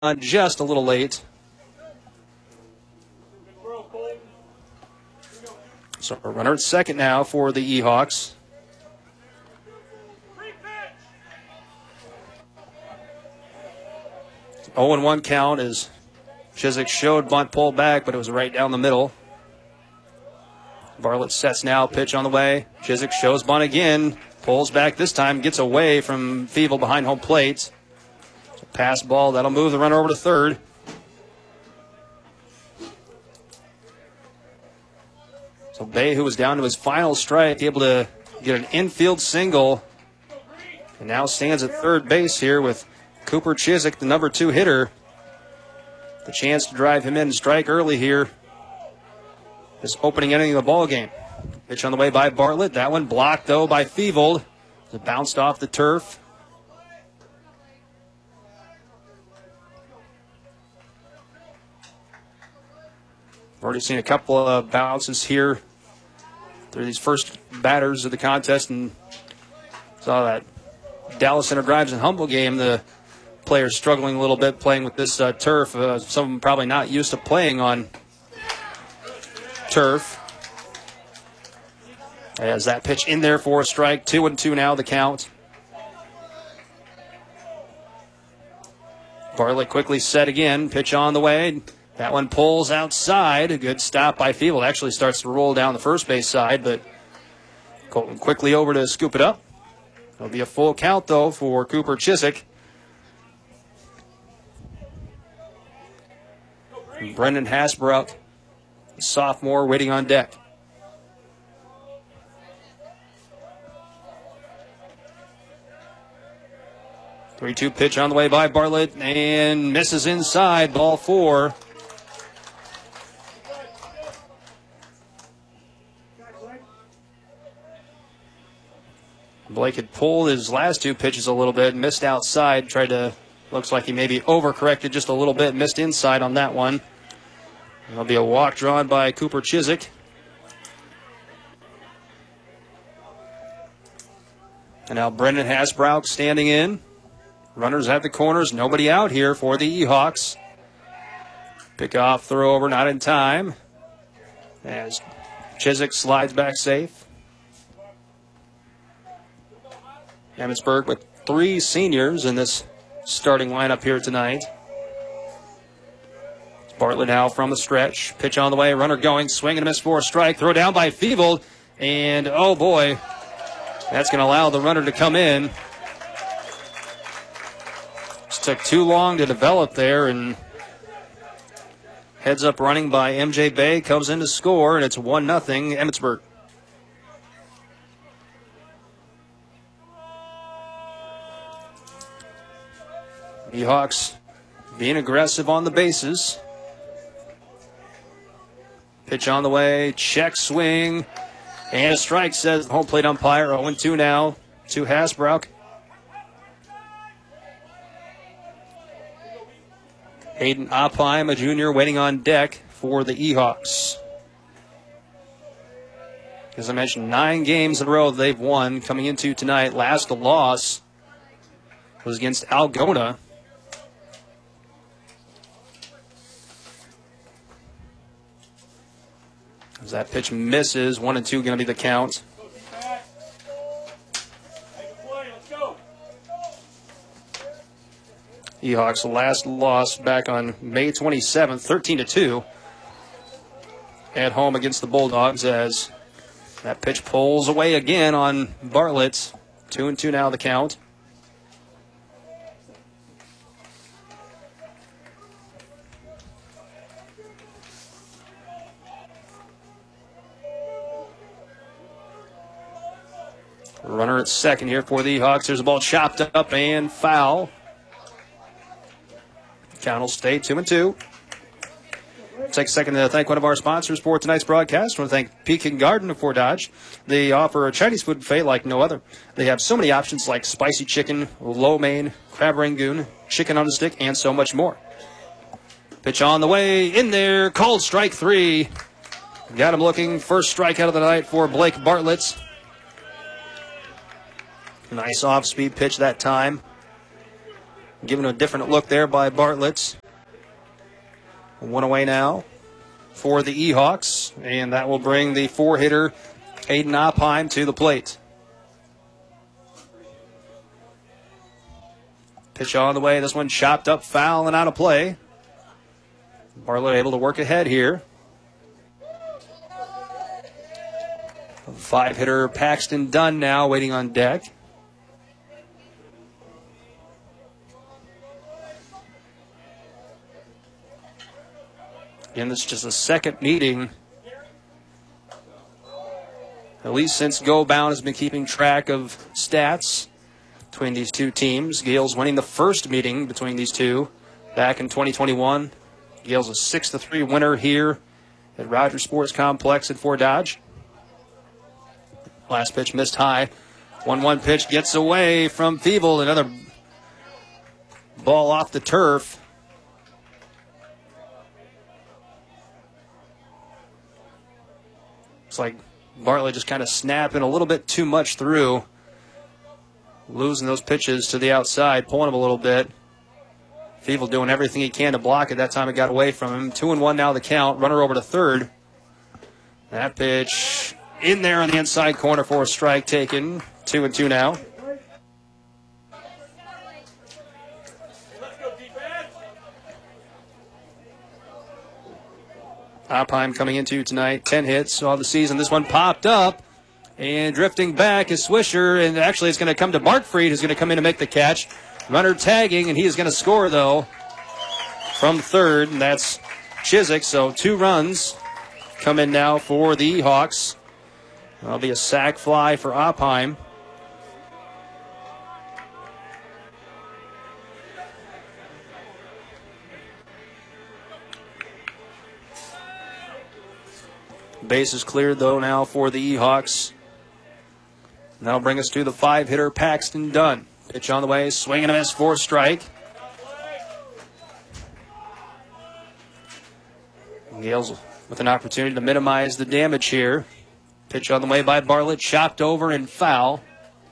just a little late. So a runner at second now for the Ehawks. Oh, 0-1 count as Chiswick showed bunt pulled back, but it was right down the middle. Bartlett sets now, pitch on the way. Chiswick shows bunt again, pulls back this time, gets away from Feeble behind home plate. Pass ball, that'll move the runner over to third. So Bay, who was down to his final strike, able to get an infield single. And now stands at third base here with Cooper Chiswick, the number 2 hitter. The chance to drive him in and strike early here. This opening inning of the ball game. Pitch on the way by Bartlett. That one blocked, though, by Feevold. It bounced off the turf. We've already seen a couple of bounces here through these first batters of the contest, and saw that Dallas Center Grimes and Humble game. The players struggling a little bit playing with this turf. Some of them probably not used to playing on turf. As that pitch in there for a strike. 2-2 now the count. Bartlett quickly set again. Pitch on the way. That one pulls outside. A good stop by Feeble. Actually starts to roll down the first base side, but Colton quickly over to scoop it up. It'll be a full count, though, for Cooper Chiswick. And Brendan Hasbrook, sophomore, waiting on deck. The 3-2 pitch on the way by Bartlett and misses inside, ball 4. Blake had pulled his last 2 pitches a little bit, missed outside, looks like he maybe overcorrected just a little bit, missed inside on that one. There'll be a walk drawn by Cooper Chiswick. And now Brendan Hasbrook standing in. Runners at the corners, nobody out here for the Ehawks. Pick off, throw over, not in time. As Chiswick slides back safe. Emmitsburg with 3 seniors in this starting lineup here tonight. Bartlett now from the stretch. Pitch on the way, runner going, swing and a miss for a strike. Throw down by Feevold, and oh boy, that's going to allow the runner to come in. Just took too long to develop there, and heads up running by MJ Bay comes in to score, and it's 1-0 Emmitsburg. Ehawks being aggressive on the bases. Pitch on the way, check swing, and a strike, says the home plate umpire. 0-2 now to Hasbrook. Hayden Opheim, a junior, waiting on deck for the Ehawks. As I mentioned, 9 games in a row they've won coming into tonight. Last loss was against Algona. As that pitch misses, 1-2 going to be the count. Ehawks' last loss back on May 27th, 13-2 at home against the Bulldogs, as that pitch pulls away again on Bartlett. 2-2 now the count. Runner at second here for the Hawks. There's a ball chopped up and foul. Count will stay 2-2. Take a second to thank one of our sponsors for tonight's broadcast. I want to thank Pekin Garden of Fort Dodge. They offer a Chinese food buffet like no other. They have so many options like spicy chicken, lo mein, crab rangoon, chicken on a stick, and so much more. Pitch on the way, in there, called strike 3. Got him looking. First strikeout of the night for Blake Bartlett. Nice off-speed pitch that time. Given a different look there by Bartlett. One away now for the E-Hawks, and that will bring the 4-hitter Aiden Oppheim to the plate. Pitch on the way. This one chopped up, foul, and out of play. Bartlett able to work ahead here. 5-hitter Paxton Dunn now waiting on deck. Again, this is just a second meeting. At least since Go Bound has been keeping track of stats between these two teams. Gales winning the first meeting between these two back in 2021. Gales a 6-3 winner here at Rogers Sports Complex at Fort Dodge. Last pitch missed high. 1-1 pitch gets away from Feeble. Another ball off the turf. Looks like Bartlett just kind of snapping a little bit too much through. Losing those pitches to the outside, pulling him a little bit. Feeble doing everything he can to block it. That time it got away from him. 2-1 now the count. Runner over to third. That pitch in there on the inside corner for a strike taken. 2-2 now. Oppheim coming into tonight, 10 hits all the season. This one popped up, and drifting back is Swisher, and actually it's going to come to Bartfried, who's going to come in to make the catch. Runner tagging, and he is going to score, though, from third, and that's Chiswick. So 2 runs come in now for the Hawks. That'll be a sac fly for Oppheim. Base is cleared, though, now for the E-Hawks. That'll bring us to the 5-hitter Paxton Dunn. Pitch on the way, swing and a miss for a strike. Gales with an opportunity to minimize the damage here. Pitch on the way by Bartlett, chopped over and foul.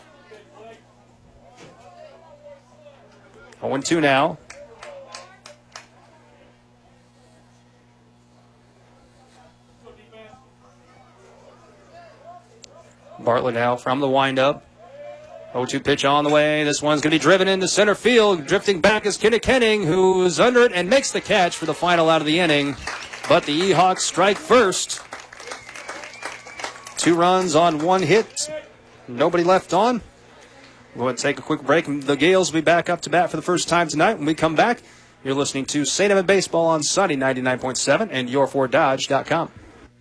0-2 now. Bartlett now from the windup. 0-2 pitch on the way. This one's going to be driven into center field. Drifting back is Kinnick Henning, who's under it and makes the catch for the final out of the inning. But the E-Hawks strike first. 2 runs on 1 hit. Nobody left on. We'll go ahead and take a quick break. The Gales will be back up to bat for the first time tonight. When we come back, you're listening to St. Edmund Baseball on Sunny 99.7 and YourFortDodge.com.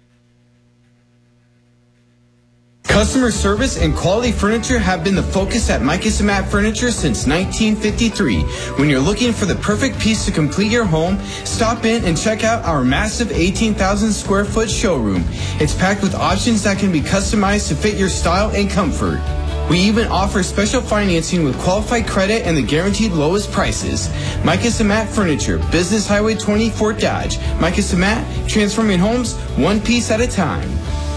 Customer service and quality furniture have been the focus at Micus and Matt Furniture since 1953. When you're looking for the perfect piece to complete your home, stop in and check out our massive 18,000 square foot showroom. It's packed with options that can be customized to fit your style and comfort. We even offer special financing with qualified credit and the guaranteed lowest prices. Micus and Matt Furniture, Business Highway 20, Fort Dodge. Micus and Matt, transforming homes one piece at a time.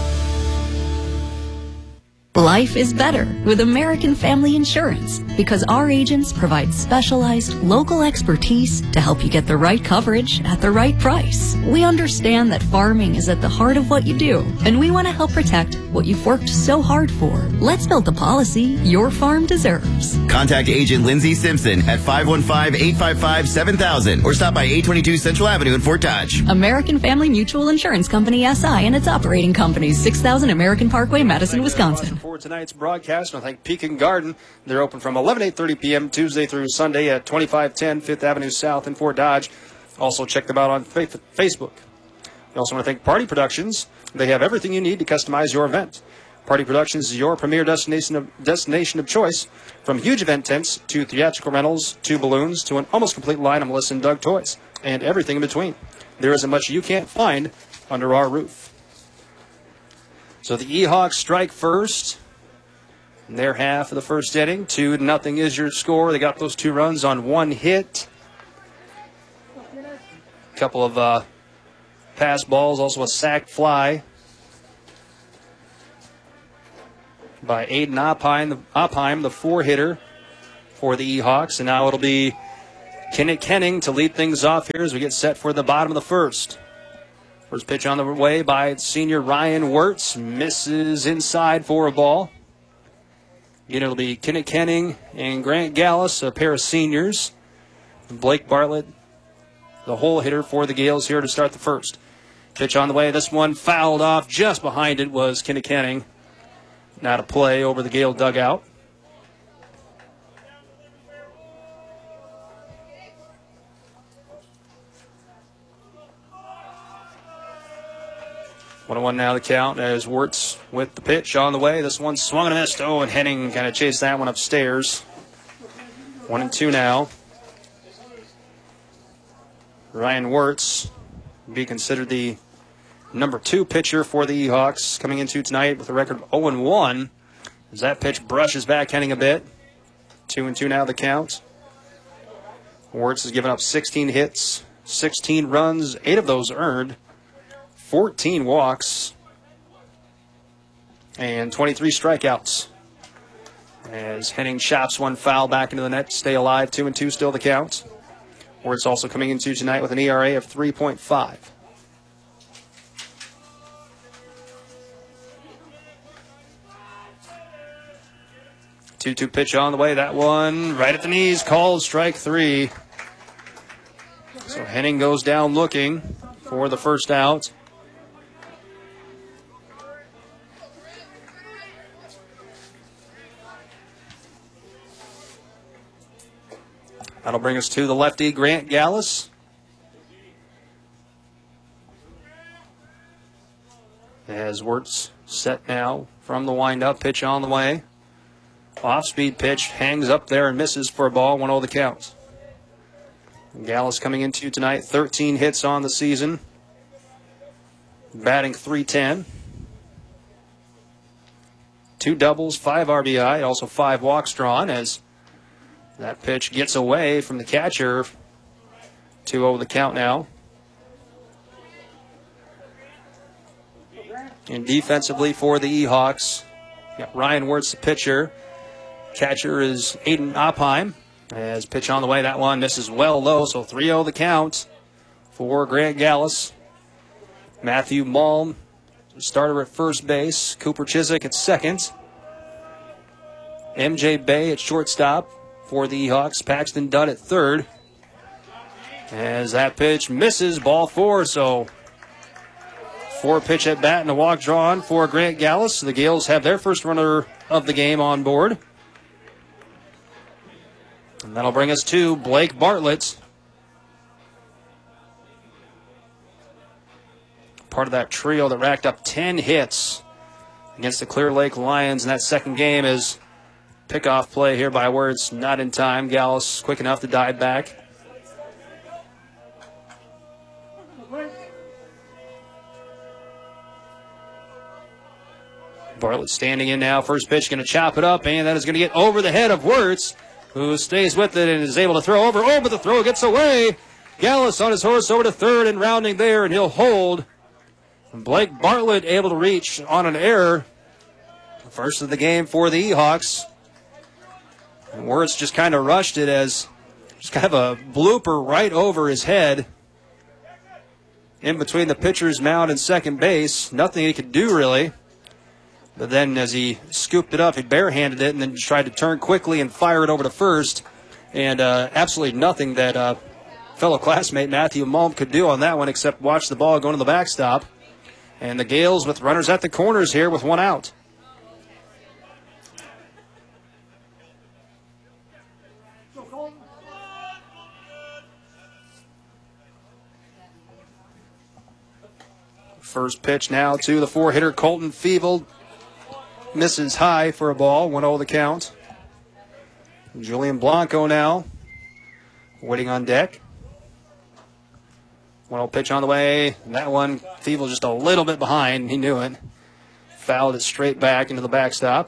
Life is better with American Family Insurance because our agents provide specialized local expertise to help you get the right coverage at the right price. We understand that farming is at the heart of what you do, and we want to help protect what you've worked so hard for. Let's build the policy your farm deserves. Contact Agent Lindsay Simpson at 515-855-7000 or stop by 822 Central Avenue in Fort Dodge. American Family Mutual Insurance Company, SI, and its operating companies, 6000 American Parkway, Madison, Wisconsin. For tonight's broadcast, I thank Pekin Garden. They're open from 11 to 8:30 p.m. Tuesday through Sunday at 2510 5th Avenue South in Fort Dodge. Also check them out on Facebook. We also want to thank Party Productions. They have everything you need to customize your event. Party Productions is your premier destination of choice, from huge event tents to theatrical rentals to balloons to an almost complete line of Melissa and Doug toys and everything in between. There isn't much you can't find under our roof. So the E-Hawks strike first. In their half of the first inning, 2-0 is your score. They got those 2 runs on 1 hit. A couple of pass balls, also a sac fly by Aiden Oppheim, the 4-hitter for the E-Hawks. And now it'll be Kenneth Kenning to lead things off here as we get set for the bottom of the first. First pitch on the way by senior Ryan Wirtz. Misses inside for a ball. Again, it'll be Kenneth Kenning and Grant Gallus, a pair of seniors. And Blake Bartlett, the hole hitter for the Gales here to start the first. Pitch on the way. This one fouled off. Just behind it was Kenneth Kenning. Not a play over the Gale dugout. One now the count as Wirtz with the pitch on the way. This one swung and missed. Oh, and Henning kind of chased that one upstairs. 1-2 now. Ryan Wirtz will be considered the number 2 pitcher for the Hawks coming into tonight with a record of 0-1. As that pitch brushes back Henning a bit. 2-2 now the count. Wirtz has given up 16 hits, 16 runs, 8 of those earned. 14 walks and 23 strikeouts. As Henning chops one foul back into the net to stay alive. 2-2 still the count. Wirtz also coming into tonight with an ERA of 3.5. Two pitch on the way. That one right at the knees. Called strike 3. So Henning goes down looking for the first out. That'll bring us to the lefty, Grant Gallus. As Wirtz set now from the windup, pitch on the way. Off-speed pitch, hangs up there and misses for a ball, 1-0 the count. Gallus coming into tonight, 13 hits on the season. Batting .310. 2 doubles, 5 RBI, also 5 walks drawn as that pitch gets away from the catcher. 2-0 the count now. And defensively for the E-Hawks, got Ryan Wirtz, the pitcher. Catcher is Aiden Oppheim. As pitch on the way, that one misses well low, so 3-0 the count for Grant Gallus. Matthew Malm, starter at first base. Cooper Chiswick at second. MJ Bay at shortstop for the Hawks. Paxton Dunn at third. As that pitch misses, ball 4. So 4 pitch at bat and a walk drawn for Grant Gallus. The Gales have their first runner of the game on board. And that'll bring us to Blake Bartlett. Part of that trio that racked up 10 hits against the Clear Lake Lions in that second game is pickoff play here by Wirtz, not in time. Gallus quick enough to dive back. Bartlett standing in now. First pitch going to chop it up, and that is going to get over the head of Wirtz, who stays with it and is able to throw over. Oh, but the throw gets away. Gallus on his horse over to third and rounding there, and he'll hold. And Blake Bartlett able to reach on an error. First of the game for the E-Hawks. And Wirtz just kind of rushed it as just kind of a blooper right over his head. In between the pitcher's mound and second base. Nothing he could do really. But then as he scooped it up, he barehanded it and then tried to turn quickly and fire it over to first. And absolutely nothing that fellow classmate Matthew Malm could do on that one except watch the ball go to the backstop. And the Gales with runners at the corners here with 1 out. First pitch now to the 4-hitter Colton Feeble. Misses high for a ball. 1-0 the count. Julian Blanco now waiting on deck. 1-0 pitch on the way. That one, Feeble just a little bit behind. He knew it. Fouled it straight back into the backstop.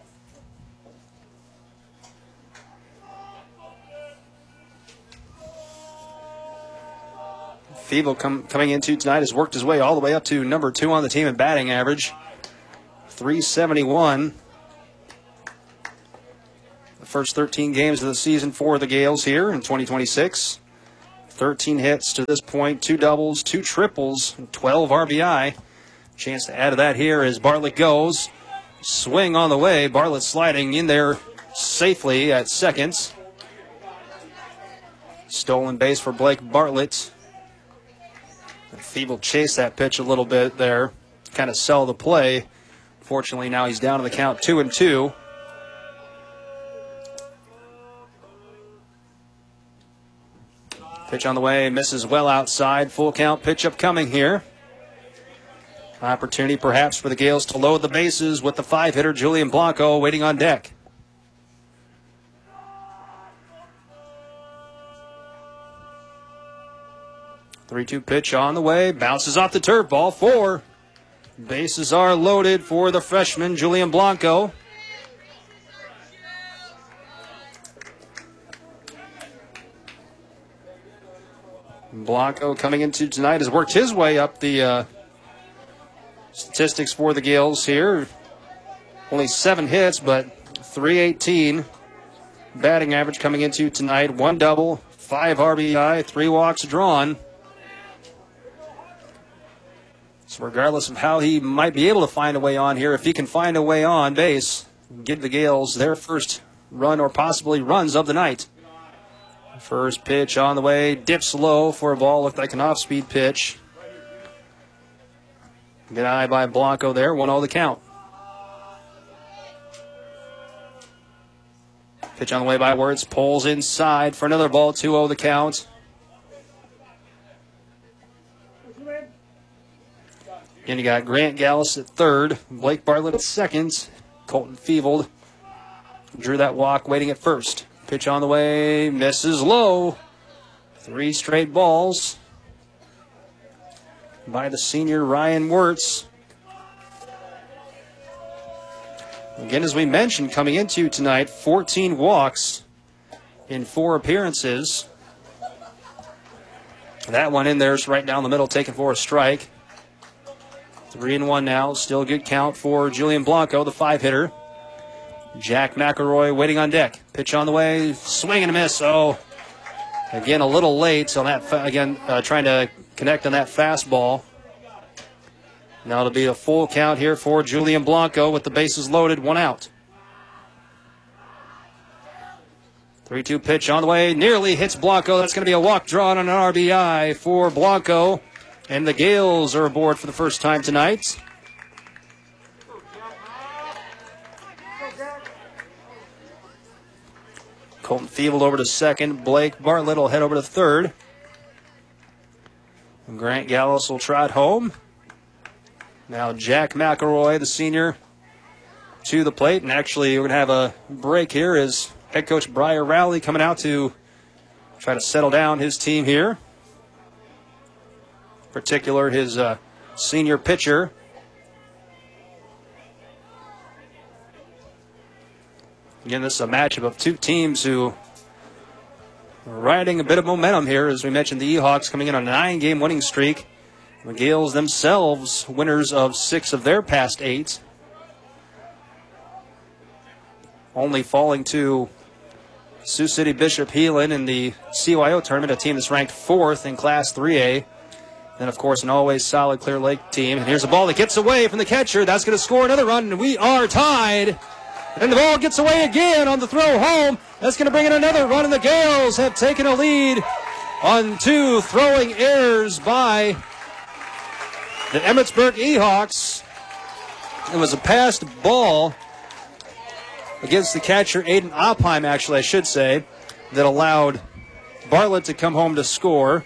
Feeble coming into tonight has worked his way all the way up to number 2 on the team in batting average. .371. The first 13 games of the season for the Gales here in 2026. 13 hits to this point, 2 doubles, 2 triples, 12 RBI. Chance to add to that here as Bartlett goes. Swing on the way. Bartlett sliding in there safely at second. Stolen base for Blake Bartlett. Feeble chased that pitch a little bit there. Kind of sell the play. Fortunately, now he's down to the count 2-2. Pitch on the way, misses well outside. Full count pitch upcoming here. Opportunity perhaps for the Gales to load the bases with the 5-hitter Julian Blanco waiting on deck. Three-two pitch on the way, bounces off the turf, ball 4. Bases are loaded for the freshman Julian Blanco. Blanco coming into tonight has worked his way up the statistics for the Gales here. Only 7 hits, but .318 batting average coming into tonight. 1 double, 5 RBI, 3 walks drawn. So regardless of how he might be able to find a way on here, if he can find a way on base, give the Gales their first run or possibly runs of the night. First pitch on the way, dips low for a ball, looked like an off-speed pitch. Good eye by Blanco there, 1-0 the count. Pitch on the way by Wirtz, pulls inside for another ball, 2-0 the count. Again, you got Grant Gallus at third, Blake Bartlett at second, Colton Feevold drew that walk waiting at first. Pitch on the way, misses low. 3 straight balls by the senior Ryan Wirtz. Again, as we mentioned, coming into tonight, 14 walks in 4 appearances. That one in there is right down the middle, taken for a strike. 3-1 now, still a good count for Julian Blanco, the 5-hitter. Jack McElroy waiting on deck. Pitch on the way, swing and a miss. Oh, again, a little late on that. Trying to connect on that fastball. Now it'll be a full count here for Julian Blanco with the bases loaded, 1 out. 3-2 pitch on the way, nearly hits Blanco. That's going to be a walk drawn on an RBI for Blanco. And the Gales are aboard for the first time tonight. Colton Feevold over to second. Blake Bartlett will head over to third. And Grant Gallus will trot home. Now Jack McElroy, the senior, to the plate. And actually, we're going to have a break here as head coach Briar Rowley coming out to try to settle down his team here. In particular, his senior pitcher. Again, this is a matchup of 2 teams who are riding a bit of momentum here. As we mentioned, the Ehawks coming in on a 9-game winning streak. The Gales themselves winners of 6 of their past 8. Only falling to Sioux City Bishop Heelan in the CYO tournament, a team that's ranked 4th in Class 3A. Then, of course, an always solid Clear Lake team. And here's a ball that gets away from the catcher. That's going to score another run, and we are tied. And the ball gets away again on the throw home. That's going to bring in another run, and the Gales have taken a lead on 2 throwing errors by the Emmetsburg Ehawks. It was a passed ball against the catcher, Aiden Oppheim, actually, I should say, that allowed Bartlett to come home to score.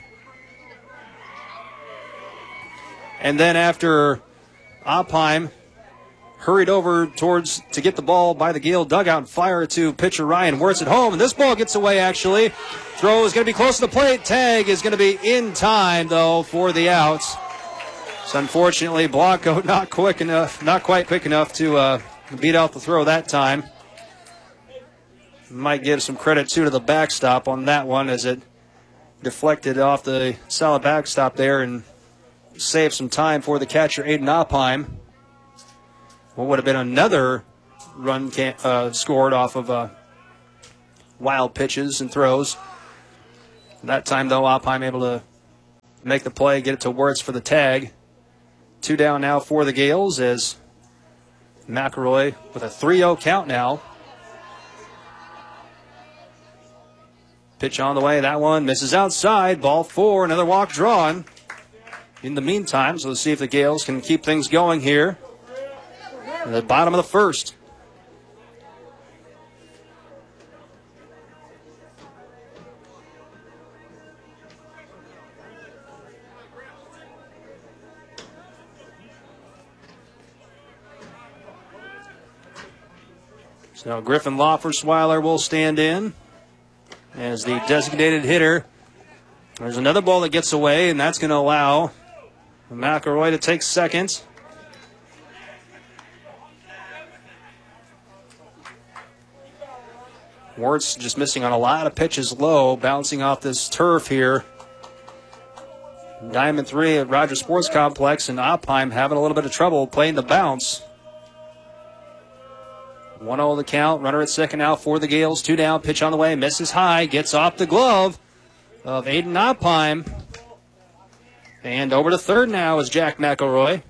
And then after Oppheim hurried over to get the ball by the Gale dugout and fire it to pitcher Ryan Wirtz at home. And this ball gets away, actually. Throw is going to be close to the plate. Tag is going to be in time, though, for the outs. So unfortunately, Blanco not quite quick enough to beat out the throw that time. Might give some credit, too, to the backstop on that one as it deflected off the solid backstop there and saved some time for the catcher, Aiden Oppheim. What would have been another run scored off of wild pitches and throws. That time, though, Oppenheim able to make the play, get it to Wirtz for the tag. 2 down now for the Gales as McElroy with a 3-0 count now. Pitch on the way. That one misses outside. Ball 4. Another walk drawn. In the meantime, so let's see if the Gales can keep things going here. At the bottom of the first. So Griffin Loffersweiler will stand in as the designated hitter. There's another ball that gets away, and that's going to allow McElroy to take second. Wirtz just missing on a lot of pitches low, bouncing off this turf here. Diamond 3 at Rogers Sports Complex, and Oppenheim having a little bit of trouble playing the bounce. 1-0 the count. Runner at second now for the Gales. 2 down. Pitch on the way. Misses high. Gets off the glove of Aiden Oppenheim. And over to third now is Jack McElroy.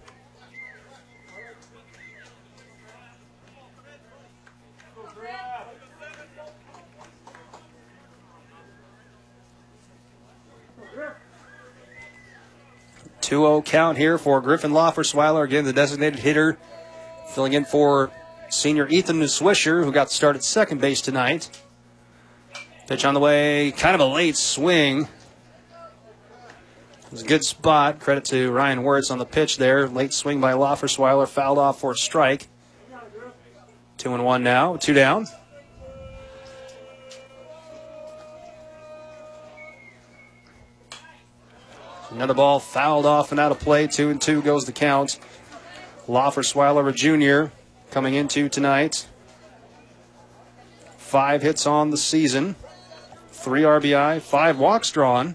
Two-0 count here for Griffin Loffersweiler. Again, the designated hitter. Filling in for senior Ethan Swisher, who got the start at second base tonight. Pitch on the way. Kind of a late swing. It was a good spot. Credit to Ryan Wirtz on the pitch there. Late swing by Loffersweiler. Fouled off for a strike. 2-1 now. 2 down. Another ball fouled off and out of play. 2-2 goes the count. Loffersweiler, a junior, coming into tonight. 5 hits on the season. 3 RBI, 5 walks drawn.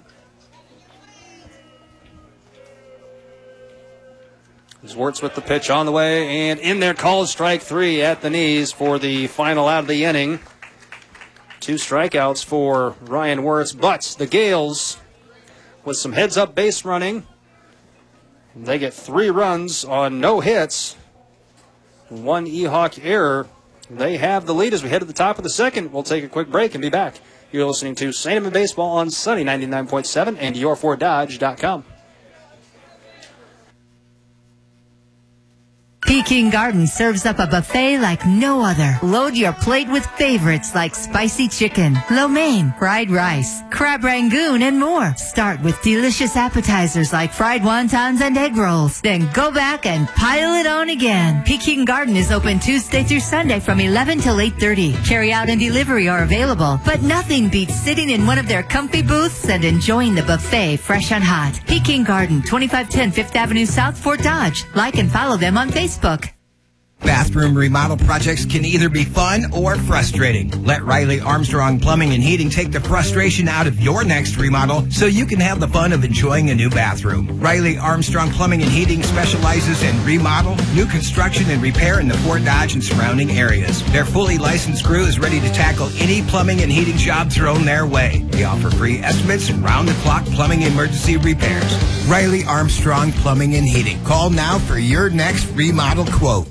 Wirtz with the pitch on the way, and in there, called strike 3 at the knees for the final out of the inning. 2 strikeouts for Ryan Wirtz, but the Gales, with some heads-up base running, they get 3 runs on no hits, 1 E-Hawk error. They have the lead as we head to the top of the second. We'll take a quick break and be back. You're listening to St. Edmund Baseball on Sunny 99.7 and your4dodge.com. Peking Garden serves up a buffet like no other. Load your plate with favorites like spicy chicken, lo mein, fried rice, crab rangoon, and more. Start with delicious appetizers like fried wontons and egg rolls. Then go back and pile it on again. Peking Garden is open Tuesday through Sunday from 11 till 8:30. Carry out and delivery are available, but nothing beats sitting in one of their comfy booths and enjoying the buffet fresh and hot. Peking Garden, 2510 5th Avenue South, Fort Dodge. Like and follow them on Facebook. Bathroom remodel projects can either be fun or frustrating. Let Riley Armstrong Plumbing and Heating take the frustration out of your next remodel so you can have the fun of enjoying a new bathroom. Riley Armstrong Plumbing and Heating specializes in remodel, new construction, and repair in the Fort Dodge and surrounding areas. Their fully licensed crew is ready to tackle any plumbing and heating job thrown their way. They offer free estimates and round-the-clock plumbing emergency repairs. Riley Armstrong Plumbing and Heating. Call now for your next remodel quote.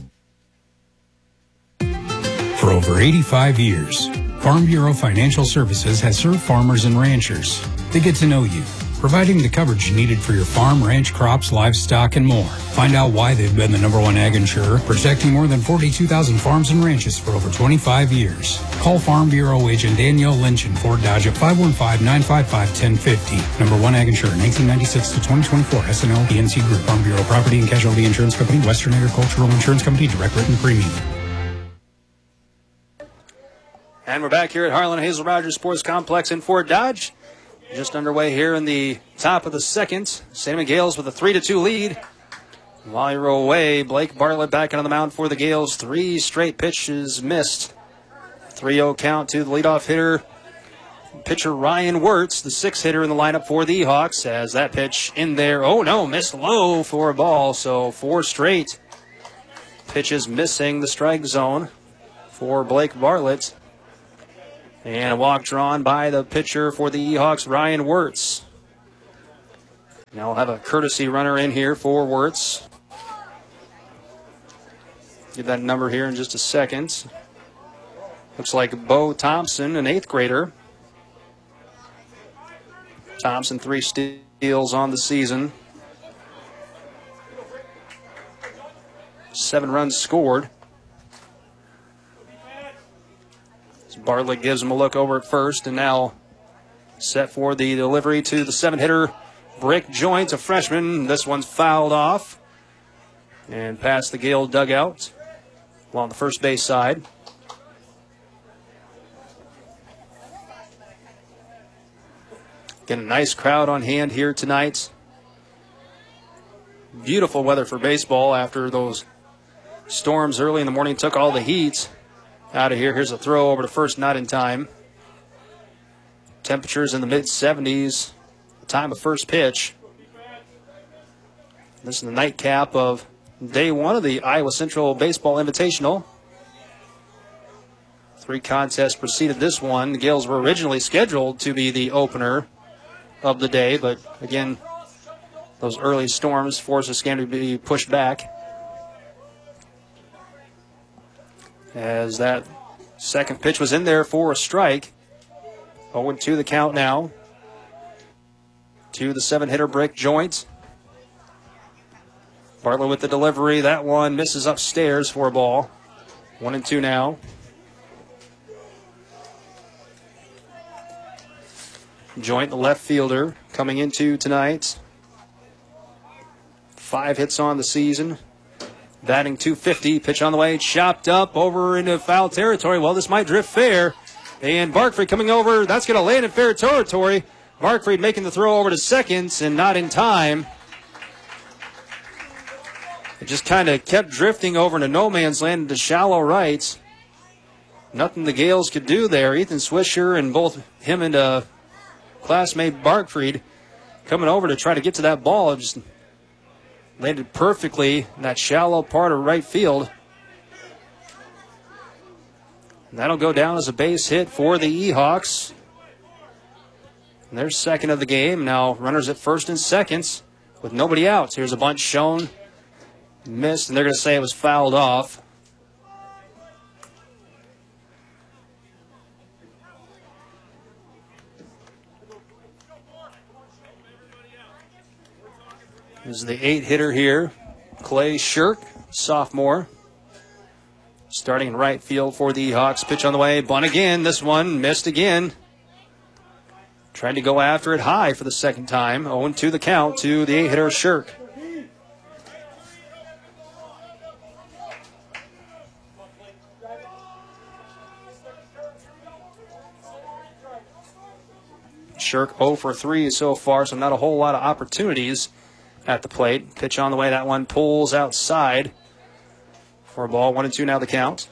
For over 85 years, Farm Bureau Financial Services has served farmers and ranchers. They get to know you, providing the coverage needed for your farm, ranch, crops, livestock, and more. Find out why they've been the #1 ag insurer, protecting more than 42,000 farms and ranches for over 25 years. Call Farm Bureau agent Danielle Lynch in Fort Dodge at 515-955-1050. #1 ag insurer, 1996 to 2024. SNL PNC Group. Farm Bureau Property and Casualty Insurance Company. Western Agricultural Insurance Company. Direct written premium. And we're back here at Harlan Hazel Rogers Sports Complex in Fort Dodge. Just underway here in the top of the second. St. Edmund Gales with a 3-2 lead. While you're away, Blake Bartlett back on the mound for the Gales. 3 straight pitches missed. 3-0 count to the leadoff hitter, pitcher Ryan Wirtz, the 6th hitter in the lineup for the Hawks, as that pitch in there. Oh, no, missed low for a ball. So 4 straight pitches missing the strike zone for Blake Bartlett. And a walk drawn by the pitcher for the Eahawks, Ryan Wirtz. Now we'll have a courtesy runner in here for Wirtz. Get that number here in just a second. Looks like Bo Thompson, an 8th grader. Thompson, 3 steals on the season. 7 runs scored. Bartlett gives him a look over at first, and now set for the delivery to the 7-hitter, Brick Joint, a freshman. This one's fouled off and past the Gale dugout along the first base side. Getting a nice crowd on hand here tonight. Beautiful weather for baseball after those storms early in the morning took all the heat out of here. Here's a throw over to first, not in time. Temperatures in the mid-70s, time of first pitch. This is the nightcap of day 1 of the Iowa Central Baseball Invitational. 3 contests preceded this one. The Gales were originally scheduled to be the opener of the day, but again, those early storms forced this game to be pushed back. As that second pitch was in there for a strike. 0-2 the count now. To the 7-hitter, Brick Joint. Bartlett with the delivery. That one misses upstairs for a ball. 1-2 now. Joint, the left fielder, coming into tonight. 5 hits on the season. Batting .250, pitch on the way, chopped up over into foul territory. Well, this might drift fair. And Barkfried coming over, that's going to land in fair territory. Barkfried making the throw over to second and not in time. It just kind of kept drifting over into no man's land into shallow right. Nothing the Gales could do there. Ethan Swisher and both him and classmate Barkfried coming over to try to get to that ball. It just landed perfectly in that shallow part of right field. And that'll go down as a base hit for the Eahawks. And their second of the game. Now runners at first and second with nobody out. Here's a bunt shown. Missed, and they're going to say it was fouled off. This is the 8-hitter here, Clay Shirk, sophomore. Starting in right field for the Hawks. Pitch on the way, bunt again. This one missed again. Trying to go after it high for the second time. 0-2 the count to the 8-hitter Shirk. Shirk 0 for 3 so far, so not a whole lot of opportunities at the plate. Pitch on the way. That one pulls outside for a ball. 1-2 now the count.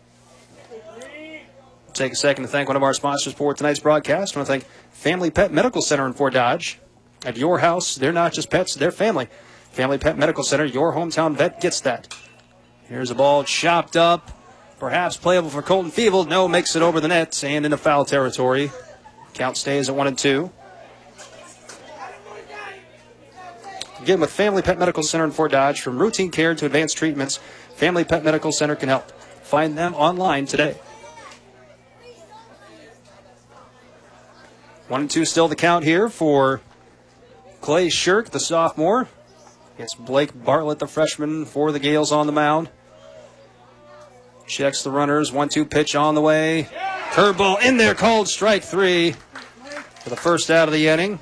Take a second to thank one of our sponsors for tonight's broadcast. I want to thank Family Pet Medical Center in Fort Dodge. At your house, they're not just pets, they're family. Family Pet Medical Center, your hometown vet gets that. Here's a ball chopped up, perhaps playable for Colton Feeble. No, makes it over the net and into foul territory. Count stays at 1-2. Again, with Family Pet Medical Center in Fort Dodge, from routine care to advanced treatments, Family Pet Medical Center can help. Find them online today. 1-2 still the count here for Clay Shirk, the sophomore. It's Blake Bartlett, the freshman, for the Gales on the mound. Checks the runners. 1-2 pitch on the way. Curveball in there, called strike 3 for the first out of the inning.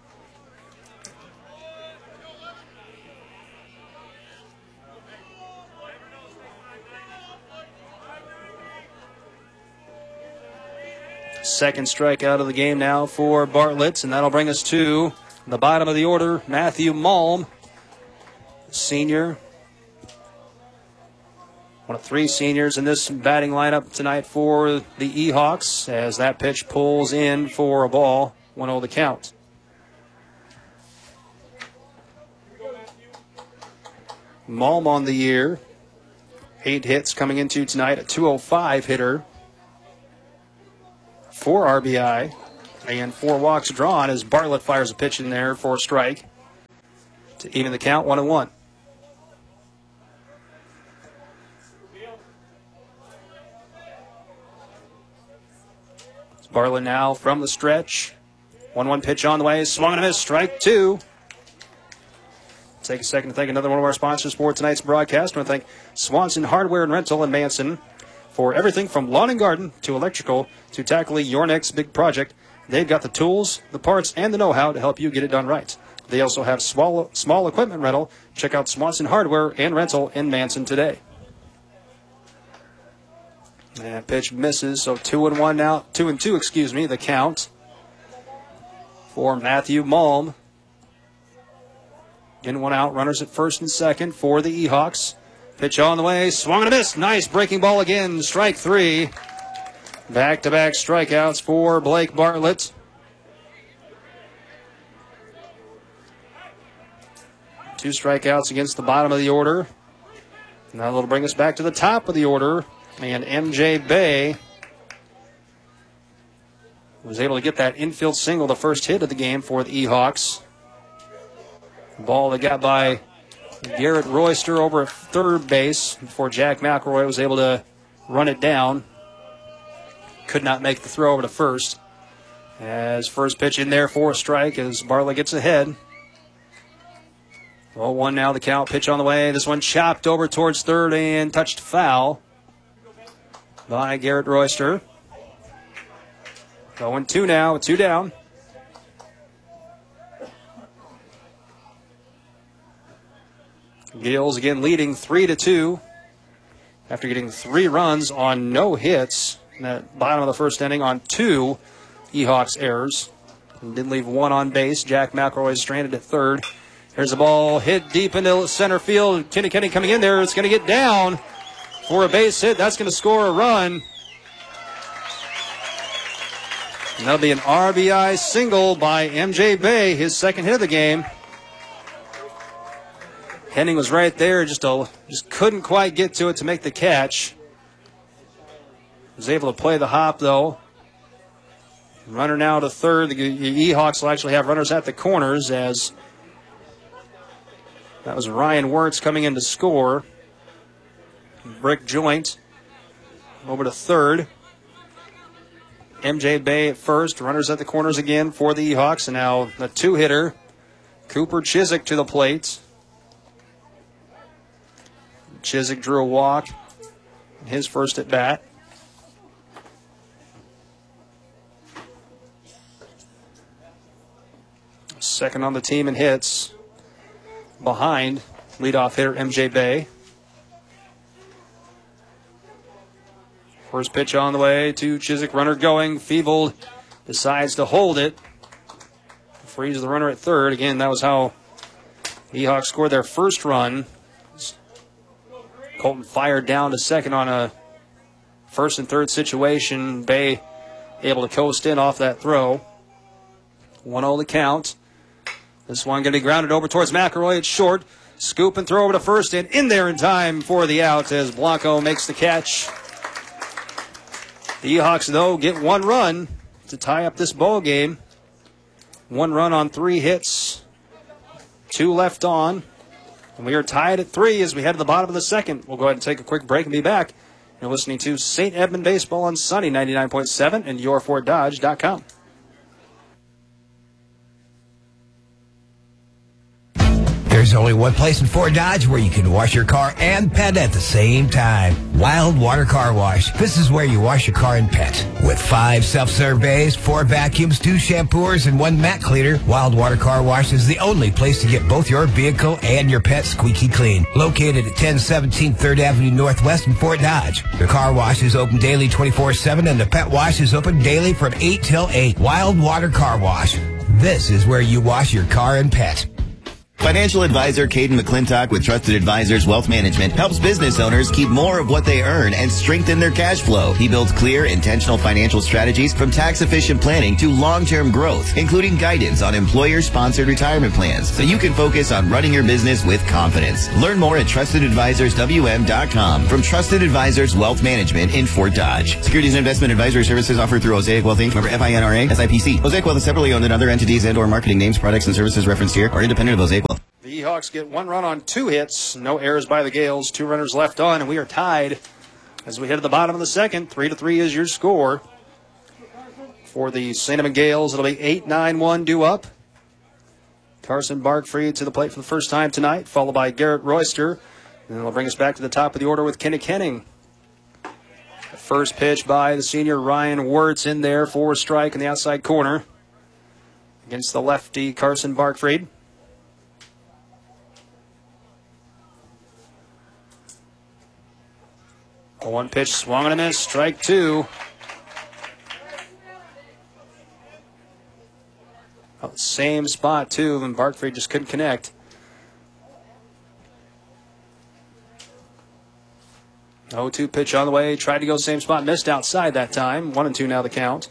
Second strikeout of the game now for Bartlett, and that'll bring us to the bottom of the order. Matthew Malm, senior. One of 3 seniors in this batting lineup tonight for the Eahawks, as that pitch pulls in for a ball. 1-0 the count. Malm on the year. 8 hits coming into tonight, a .205 hitter. 4 RBI, and 4 walks drawn as Bartlett fires a pitch in there for a strike to even the count 1-1. It's Bartlett now from the stretch. 1-1 pitch on the way, swung and a miss, strike 2. Take a second to thank another one of our sponsors for tonight's broadcast. I want to thank Swanson Hardware and Rental in Manson for everything from lawn and garden to electrical to tackling your next big project. They've got the tools, the parts, and the know-how to help you get it done right. They also have small equipment rental. Check out Swanson Hardware and Rental in Manson today. And pitch misses, so 2-1 now. 2-2, excuse me, the count for Matthew Malm. In 1 out, runners at first and second for the Ehawks. Pitch on the way, swung and a miss. Nice breaking ball again, strike 3. Back-to-back strikeouts for Blake Bartlett. Two strikeouts against the bottom of the order. Now that'll bring us back to the top of the order. And MJ Bay was able to get that infield single, the first hit of the game for the Ehawks. Ball that got by Garrett Royster over at third base before Jack McElroy was able to run it down. Could not make the throw over to first. As first pitch in there for a strike as Bartlett gets ahead. 0-1 now the count. Pitch on the way. This one chopped over towards third and touched foul by Garrett Royster. 0-2 now, 2 down. Gills again leading 3-2 after getting 3 runs on no hits in that bottom of the first inning on 2 Ehawks errors. And did leave 1 on base. Jack McElroy is stranded at third. Here's the ball hit deep into center field. Kenny coming in there. It's going to get down for a base hit. That's going to score a run. And that'll be an RBI single by MJ Bay, his second hit of the game. Henning was right there, just couldn't quite get to it to make the catch. Was able to play the hop, though. Runner now to third. The Ehawks will actually have runners at the corners as that was Ryan Wirtz coming in to score. Brick joint over to third. MJ Bay at first. Runners at the corners again for the Ehawks. And now the 2-hitter, Cooper Chiswick to the plate. Chiswick drew a walk in his first at bat. Second on the team in hits behind leadoff hitter MJ Bay. First pitch on the way to Chiswick, runner going. Feevold decides to hold it. Frees the runner at third. Again, that was how the Ehawks scored their first run. Colton fired down to second on a first and third situation. Bay able to coast in off that throw. 1-0 the count. This one going to be grounded over towards McElroy. It's short. Scoop and throw over to first and in there in time for the out as Blanco makes the catch. The Ehawks, though, get 1 run to tie up this ball game. 1 run on 3 hits. 2 left on. And we are tied at 3 as we head to the bottom of the second. We'll go ahead and take a quick break and be back. You're listening to St. Edmund Baseball on Sunny 99.7 and yourforddodge.com. There's only one place in Fort Dodge where you can wash your car and pet at the same time. Wild Water Car Wash. This is where you wash your car and pet. With 5 self-serve bays, 4 vacuums, 2 shampoos, and 1 mat cleaner, Wild Water Car Wash is the only place to get both your vehicle and your pet squeaky clean. Located at 1017 3rd Avenue Northwest in Fort Dodge. The car wash is open daily 24/7 and the pet wash is open daily from 8 till 8. Wild Water Car Wash. This is where you wash your car and pet. Financial advisor Caden McClintock with Trusted Advisors Wealth Management helps business owners keep more of what they earn and strengthen their cash flow. He builds clear, intentional financial strategies from tax-efficient planning to long-term growth, including guidance on employer-sponsored retirement plans, so you can focus on running your business with confidence. Learn more at TrustedAdvisorsWM.com from Trusted Advisors Wealth Management in Fort Dodge. Securities and investment advisory services offered through Osaic Wealth Inc., member FINRA, SIPC. Osaic Wealth is separately owned, and other entities and or marketing names, products, and services referenced here are independent of Osaic Wealth. The Hawks get 1 run on 2 hits. No errors by the Gales. 2 runners left on, and we are tied as we head to the bottom of the second. 3-3 is your score. For the Cinnamon Gales, it'll be 8-9-1 due up. Carson Barkfried to the plate for the first time tonight, followed by Garrett Royster. And it'll bring us back to the top of the order with Kenny Kenning. The first pitch by the senior Ryan Wirtz in there for a strike in the outside corner against the lefty Carson Barkfried. A 1 pitch swung and a miss, strike 2. Same spot, too, and Barkfried just couldn't connect. 0-2 pitch on the way. Tried to go same spot, missed outside that time. 1-2 now the count.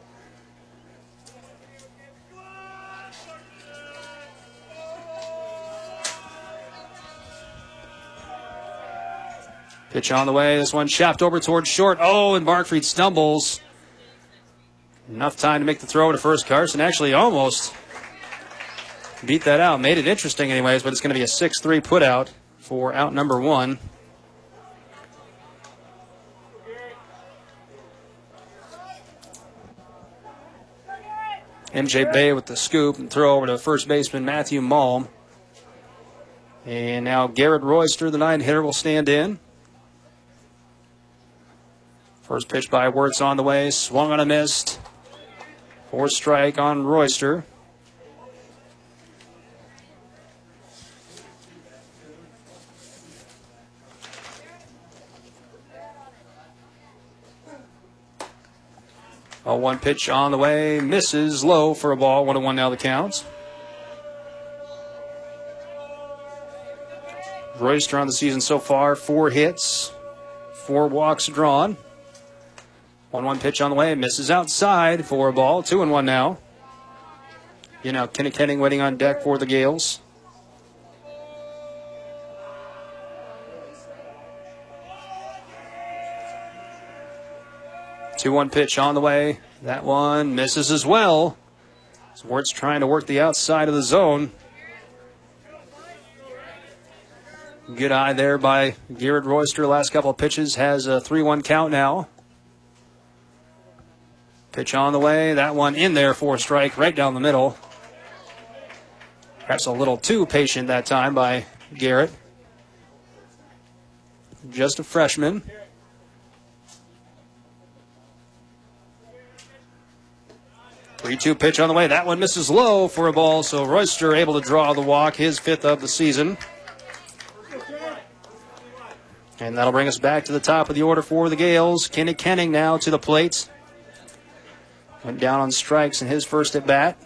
Pitch on the way. This one chopped over towards short. Oh, and Barkfried stumbles. Enough time to make the throw to first. Carson actually almost beat that out. Made it interesting anyways, but it's going to be a 6-3 put out for out number 1. MJ Bay with the scoop and throw over to first baseman Matthew Malm. And now Garrett Royster, the 9-hitter, will stand in. First pitch by Wirtz on the way. Swung on a missed. 4 strike on Royster. A 1 pitch on the way. Misses low for a ball. 1-1 now the count. Royster on the season so far. 4 hits. 4 walks drawn. 1-1 pitch on the way. Misses outside for a ball. 2-1 now. You know, Kenny Kenning waiting on deck for the Gales. Two-one pitch on the way. That one misses as well. So Wirtz trying to work the outside of the zone. Good eye there by Garrett Royster. Last couple of pitches has a 3-1 count now. Pitch on the way. That one in there for a strike right down the middle. Perhaps a little too patient that time by Garrett. Just a freshman. Three-two pitch on the way. That one misses low for a ball, so Royster able to draw the walk, his 5th of the season. And that'll bring us back to the top of the order for the Gales. Kenny Kenning now to the plate. Went down on strikes in his first at bat.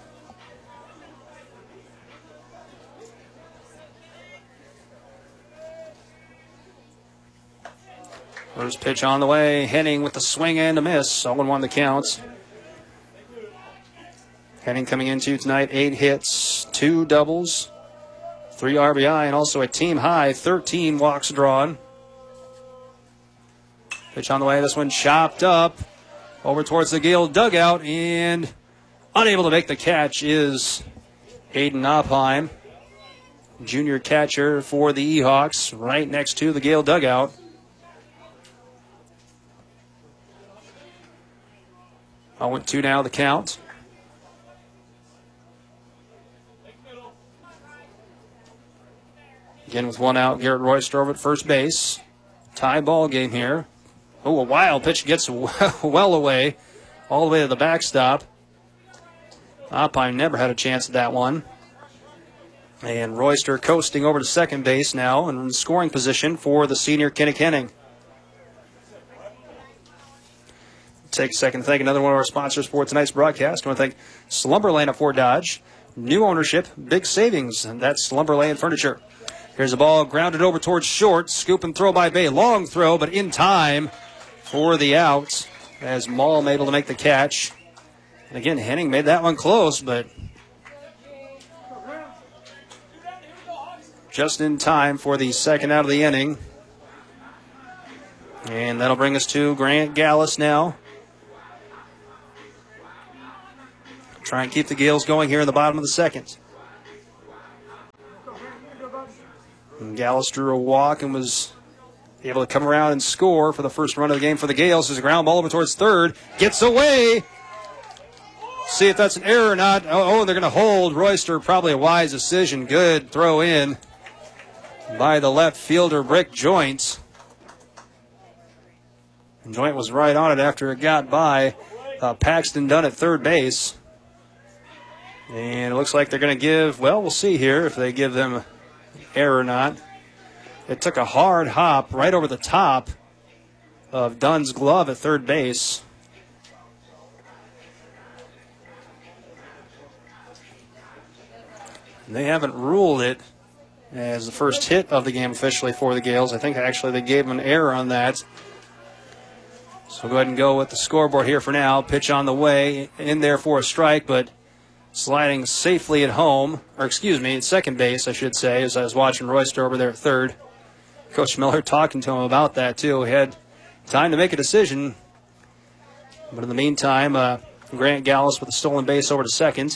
First pitch on the way. Henning with the swing and a miss. 0-1 the count. Henning coming into tonight, 8 hits, 2 doubles, 3 RBI, and also a team high 13 walks drawn. Pitch on the way. This one chopped up. Over towards the Gale dugout, and unable to make the catch is Aiden Opheim, junior catcher for the Ehawks, right next to the Gale dugout. I went 2 now the count. Again with 1 out, Garrett Royster over at first base. Tie ball game here. Oh, a wild pitch gets well away, all the way to the backstop. Opheim never had a chance at that one. And Royster coasting over to second base now and in scoring position for the senior Kenny Kenning. Take a second to thank another one of our sponsors for tonight's broadcast. I want to thank Slumberland at Fort Dodge. new ownership, big savings, and that's Lumberland Furniture. Here's the ball grounded over towards short. Scoop and throw by Bay. Long throw, but in time for the out as Malm able to make the catch. And again, Henning made that one close, but just in time for the second out of the inning. And that'll bring us to Grant Gallus now. Try and keep the Gales going here in the bottom of the second. And Gallus drew a walk and was able to come around and score for the first run of the game for the Gales. There's a ground ball over towards third. Gets away. See if that's an error or not. Oh, they're going to hold. Royster, probably a wise decision. Good throw in by the left fielder, Brick Joint. And Joint was right on it after it got by Paxton Dunn at third base. And it looks like they're going to give, well, we'll see here if they give them error or not. It took a hard hop right over the top of Dunn's glove at third base. And they haven't ruled it as the first hit of the game officially for the Gales. I think actually they gave them an error on that. So we'll go ahead and go with the scoreboard here for now. Pitch on the way, in there for a strike, but sliding safely at home, or excuse me, at second base, I should say, as I was watching Royster over there at third. Coach Miller talking to him about that, too. He had time to make a decision. But in the meantime, Grant Gallus with a stolen base over to second.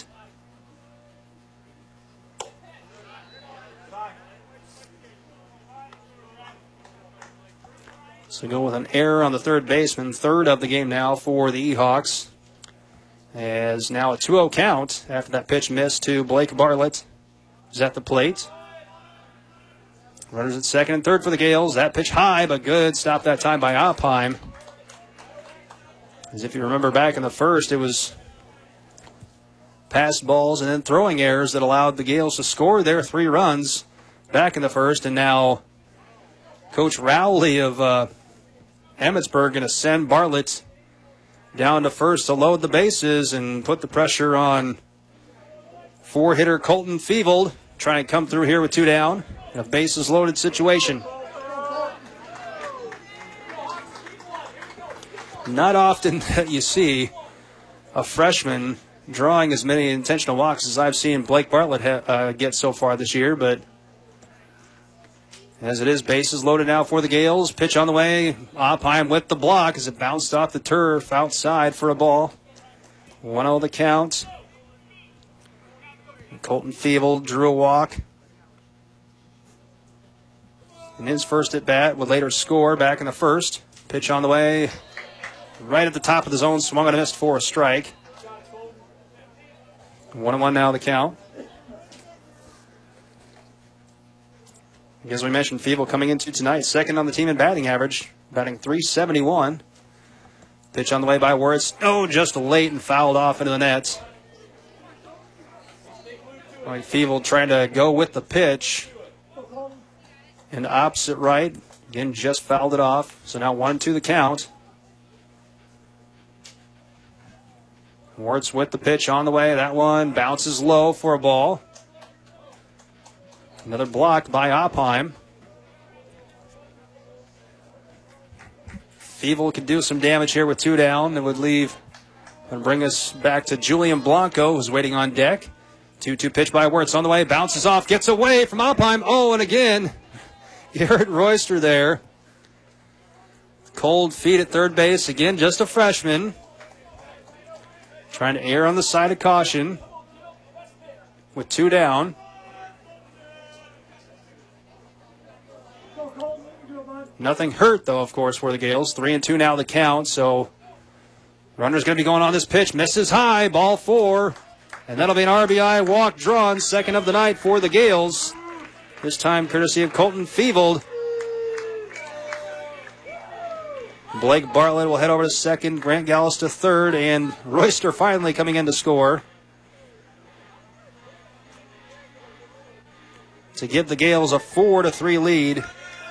So go with an error on the third baseman. Third of the game now for the E-Hawks. As now a 2-0 count after that pitch missed to Blake Bartlett. Is at the plate. Runners at second and third for the Gales. That pitch high, but good. Stopped that time by Opheim. As if you remember back in the first, it was passed balls and then throwing errors that allowed the Gales to score their 3 runs back in the first. And now Coach Rowley of Emmetsburg going to send Bartlett down to first to load the bases and put the pressure on 4-hitter Colton Fevold, trying to come through here with 2 down in a bases loaded situation. Not often that you see a freshman drawing as many intentional walks as I've seen Blake Bartlett get so far this year, but as it is, bases loaded now for the Gales. Pitch on the way. Opheim with the block as it bounced off the turf outside for a ball. 1-0 the count. Colton Fevold drew a walk in his first at bat, would later score back in the first. Pitch on the way. Right at the top of the zone. Swung and missed for a strike. 1-1 now the count. As we mentioned, Fevold coming into tonight, second on the team in batting average, batting .371. Pitch on the way by Wirtz. Oh, just late and fouled off into the net. Fevold trying to go with the pitch. And opposite right, again, just fouled it off. So now 1-2 the count. Wirtz with the pitch on the way. That one bounces low for a ball. Another block by Opheim. Fevold could do some damage here with 2 down. It would leave and bring us back to Julian Blanco, who's waiting on deck. 2-2 pitch by Wirtz on the way. Bounces off, gets away from Opheim. Oh, and again, Garrett Royster there. Cold feet at third base. Again, just a freshman. Trying to err on the side of caution with 2 down. Nothing hurt, though, of course, for the Gales. 3-2 now the count, so runner's going to be going on this pitch. Misses high, ball 4. And that'll be an RBI walk drawn, second of the night for the Gales. This time courtesy of Colton Fevold. Blake Bartlett will head over to second, Grant Gallus to third, and Royster finally coming in to score to give the Gales a 4-3 lead.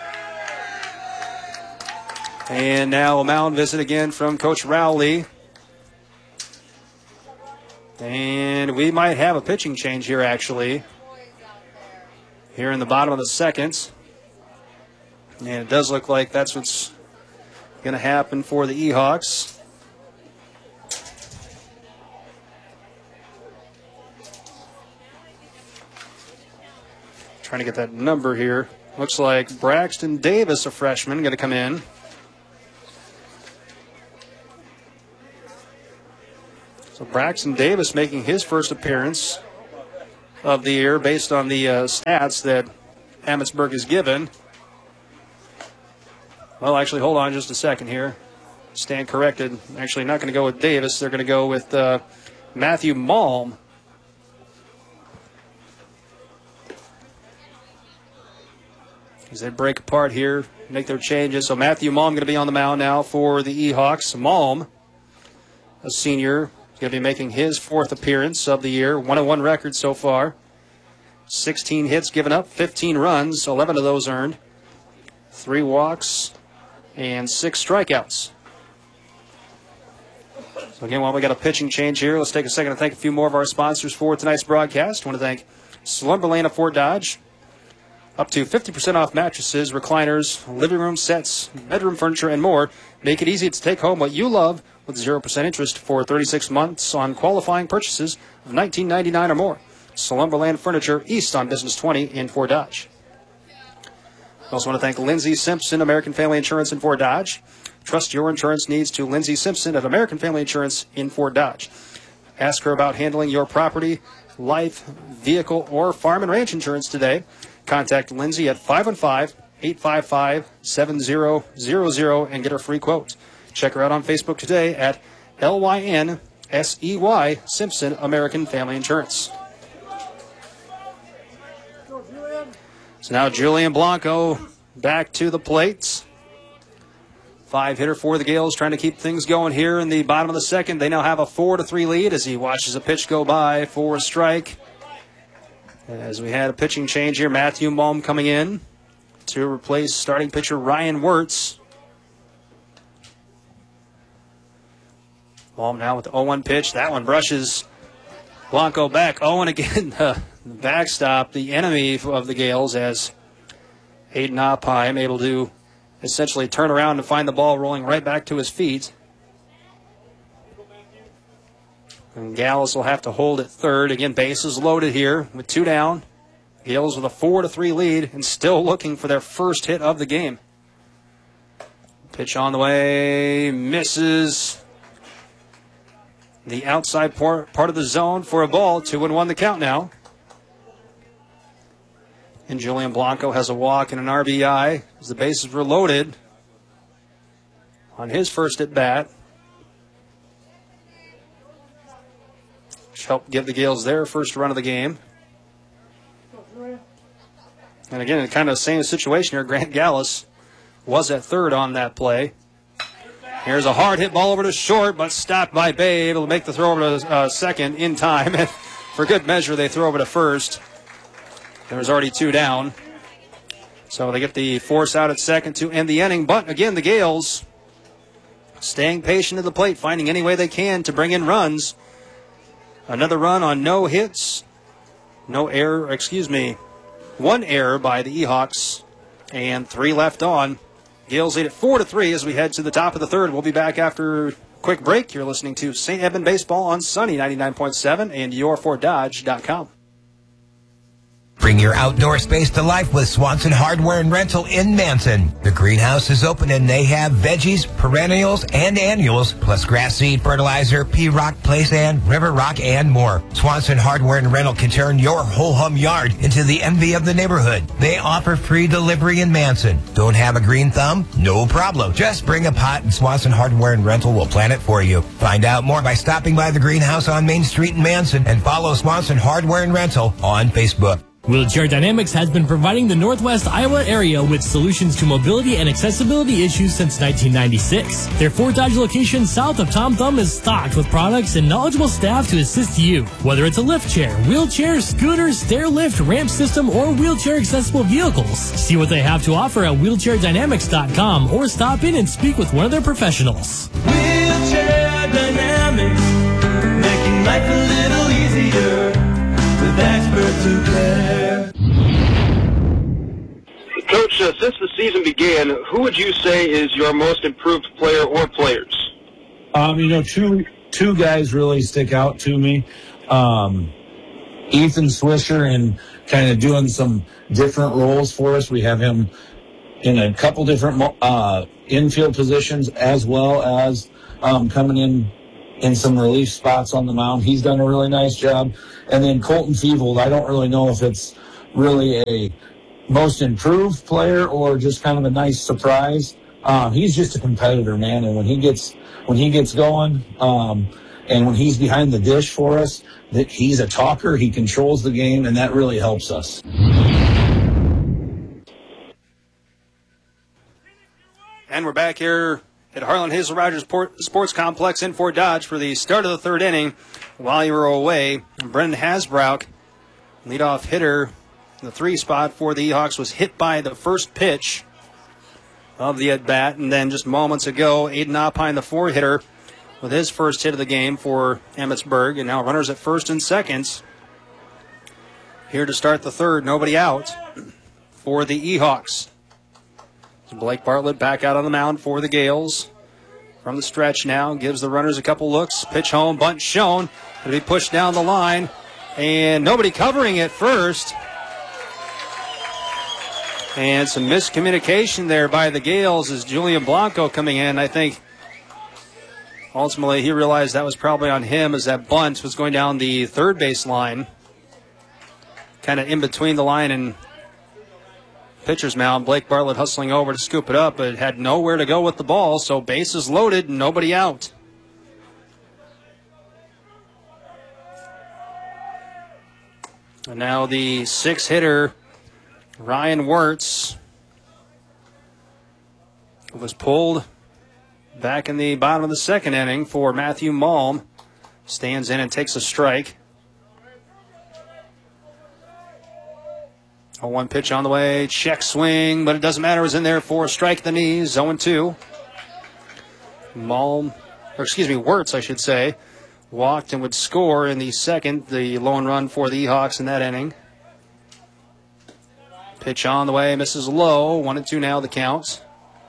And now a mound visit again from Coach Rowley. And And we might have a pitching change here, actually, here in the bottom of the second. And it does look like that's what's going to happen for the Ehawks. Trying to get that number here. Looks like Braxton Davis, a freshman, going to come in. So Braxton Davis making his first appearance of the year based on the stats that Emmetsburg is given. Well, actually, hold on just a second here. Stand corrected. Actually, not going to go with Davis. They're going to go with Matthew Malm. As they break apart here, make their changes. So Matthew Malm going to be on the mound now for the Ehawks. Malm, a senior, is going to be making his fourth appearance of the year. 1-1 record so far. 16 hits given up, 15 runs, 11 of those earned. 3 walks and 6 strikeouts. So again, while we got a pitching change here, let's take a second to thank a few more of our sponsors for tonight's broadcast. I want to thank Slumberland of Fort Dodge. Up to 50% off mattresses, recliners, living room sets, bedroom furniture, and more. Make it easy to take home what you love with 0% interest for 36 months on qualifying purchases of $19.99 or more. Slumberland Furniture, east on Business 20 in Fort Dodge. I also want to thank Lindsay Simpson, American Family Insurance in Fort Dodge. Trust your insurance needs to Lindsay Simpson at American Family Insurance in Fort Dodge. Ask her about handling your property, life, vehicle, or farm and ranch insurance today. Contact Lindsay at 515-855-7000 and get her free quote. Check her out on Facebook today at LYNSEY Simpson American Family Insurance. So now Julian Blanco back to the plate. 5-hitter for the Gales, trying to keep things going here in the bottom of the second. They now have a 4-3 lead as he watches a pitch go by for a strike. As we had a pitching change here, Matthew Malm coming in to replace starting pitcher Ryan Wirtz. Malm now with the 0-1 pitch. That one brushes Blanco back. 0-1 again, the backstop, the enemy of the Gales, as Aiden Oppheim able to essentially turn around and find the ball rolling right back to his feet. And Gallus will have to hold at third. Again, bases loaded here with 2 down. Gales with a 4-3 lead and still looking for their first hit of the game. Pitch on the way, misses the outside part of the zone for a ball. 2-1 the count now. And Julian Blanco has a walk and an RBI as the bases were loaded on his first at bat. Which helped give the Gales their first run of the game. And again, kind of the same situation here. Grant Gallus was at third on that play. Here's a hard hit ball over to short, but stopped by Bay, able to make the throw over to second in time. And for good measure, they throw over to first. There was already 2 down. So they get the force out at second to end the inning. But again, the Gales staying patient at the plate, finding any way they can to bring in runs. Another run on no hits. No error, 1 error by the Ehawks. And 3 left on. Gales lead at 4-3 as we head to the top of the third. We'll be back after a quick break. You're listening to St. Edmund Baseball on Sunny 99.7 and yourfortdodge.com. Bring your outdoor space to life with Swanson Hardware and Rental in Manson. The greenhouse is open and they have veggies, perennials, and annuals, plus grass seed, fertilizer, pea rock, place sand, river rock, and more. Swanson Hardware and Rental can turn your ho-hum yard into the envy of the neighborhood. They offer free delivery in Manson. Don't have a green thumb? No problem. Just bring a pot and Swanson Hardware and Rental will plant it for you. Find out more by stopping by the greenhouse on Main Street in Manson and follow Swanson Hardware and Rental on Facebook. Wheelchair Dynamics has been providing the Northwest Iowa area with solutions to mobility and accessibility issues since 1996. Their Fort Dodge location south of Tom Thumb is stocked with products and knowledgeable staff to assist you. Whether it's a lift chair, wheelchair, scooter, stair lift, ramp system, or wheelchair accessible vehicles. See what they have to offer at wheelchairdynamics.com or stop in and speak with one of their professionals. Wheelchair Dynamics, making life a little easier. Duclair. Coach, since the season began, who would you say is your most improved player or players? Two guys really stick out to me. Ethan Swisher, and kind of doing some different roles for us. We have him in a couple different infield positions, as well as coming in some relief spots on the mound. He's done a really nice job. And then Colton Feevold, I don't really know if it's really a most improved player or just kind of a nice surprise. He's just a competitor, man, and when he gets going, and when he's behind the dish for us, that he's a talker, he controls the game, and that really helps us. And we're back here at Harlan Hazel Rogers Sports Complex in Fort Dodge for the start of the third inning. While you were away, Brendan Hasbrouck, leadoff hitter, the 3 spot for the Eahawks, was hit by the first pitch of the at-bat. And then just moments ago, Aiden Oppine, the 4 hitter, with his first hit of the game for Emmetsburg. And now runners at first and second. Here to start the third, nobody out for the Eahawks. Blake Bartlett back out on the mound for the Gales. From the stretch now, gives the runners a couple looks. Pitch home, bunt shown. It'll be pushed down the line. And nobody covering at first. And some miscommunication there by the Gales as Julian Blanco coming in. I think ultimately he realized that was probably on him as that bunt was going down the third base line. Kind of in between the line and pitcher's mound. Blake Bartlett hustling over to scoop it up, but had nowhere to go with the ball, so bases loaded, nobody out. And now the 6th hitter, Ryan Wirtz, was pulled back in the bottom of the second inning for Matthew Malm. Stands in and takes a strike. 0-1 pitch on the way, check swing, but it doesn't matter. It was in there for a strike at the knees, 0-2. Wirtz, I should say, walked and would score in the second, the lone run for the Eahawks in that inning. Pitch on the way, misses low, 1-2 now the count.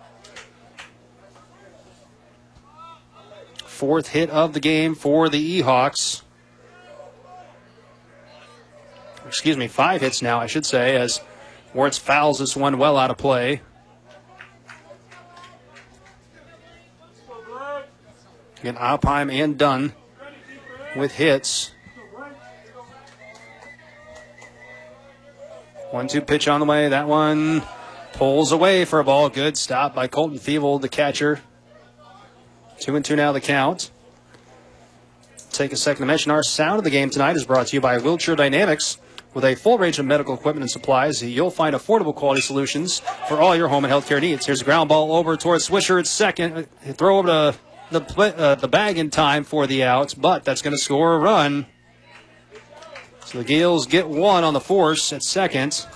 4th hit of the game for the Eahawks. 5 hits now, I should say, as Wirtz fouls this one well out of play. Again, Oppheim and Dunn with hits. 1-2 pitch on the way. That one pulls away for a ball. Good stop by Colton Feevold, the catcher. 2-2 now the count. Take a second to mention our sound of the game tonight is brought to you by Wiltshire Dynamics. With a full range of medical equipment and supplies, you'll find affordable quality solutions for all your home and healthcare needs. Here's a ground ball over towards Swisher at second. Throw over to the bag in time for the outs, but that's going to score a run. So the Gales get one on the force at second.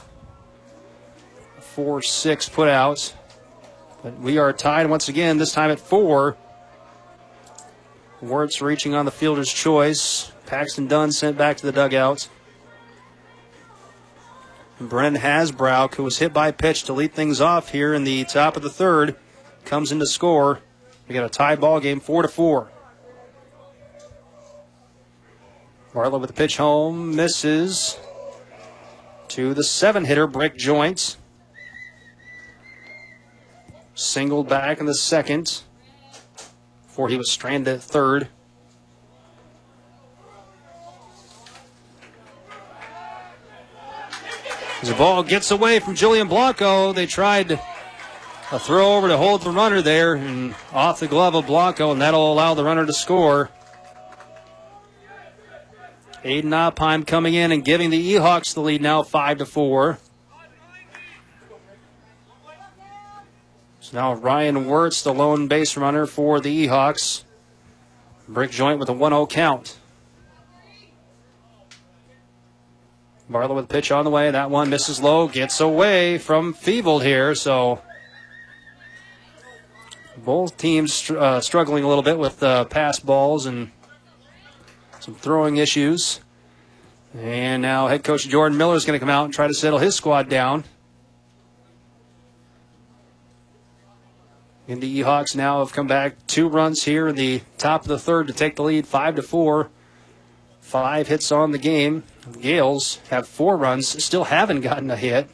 4-6 put out. But we are tied once again, this time at 4. Wirtz reaching on the fielder's choice. Paxton Dunn sent back to the dugout. Brendan Hasbrouck, who was hit by a pitch to lead things off here in the top of the third, comes in to score. We got a tie ball game, 4-4. Bartlett with the pitch home, misses. To the 7-hitter, Brick Joint. Singled back in the second before he was stranded at third. As the ball gets away from Julian Blanco, they tried a throw over to hold the runner there, and off the glove of Blanco, and that'll allow the runner to score. Aiden Oppheim coming in and giving the Eahawks the lead now, 5-4. So now Ryan Wirtz, the lone base runner for the Eahawks. Brick Joint with a 1-0 count. Bartlett with a pitch on the way. That one misses low. Gets away from Feevold here. So both teams struggling a little bit with pass balls and some throwing issues. And now head coach Jordan Miller is going to come out and try to settle his squad down. And the Hawks now have come back 2 runs here in the top of the third to take the lead 5-4. 5 hits on the game. The Gales have 4 runs, still haven't gotten a hit.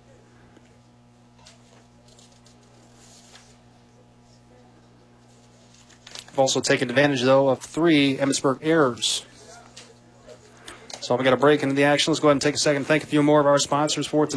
They've also taken advantage, though, of 3 Emmitsburg errors. So we got a break into the action. Let's go ahead and take a second. Thank a few more of our sponsors for tonight.